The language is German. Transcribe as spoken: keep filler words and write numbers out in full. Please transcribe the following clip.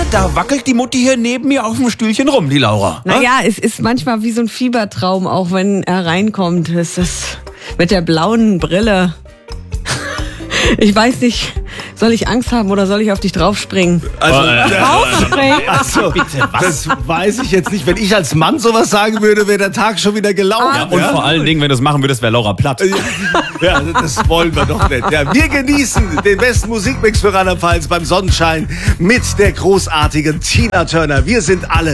da wackelt die Mutti hier neben mir auf dem Stühlchen rum, die Laura. Naja, es ist manchmal wie so ein Fiebertraum, auch wenn er reinkommt. Es ist mit der blauen Brille. Ich weiß nicht, soll ich Angst haben oder soll ich auf dich draufspringen? Also, Draufspringen? also das weiß ich jetzt nicht. Wenn ich als Mann sowas sagen würde, wäre der Tag schon wieder gelaufen. Ja, und vor allen Dingen, wenn du das machen würdest, wäre Laura platt. Ja, das wollen wir doch nicht. Ja, wir genießen den besten Musikmix für Rheinland-Pfalz beim Sonnenschein mit der großartigen Tina Turner. Wir sind alle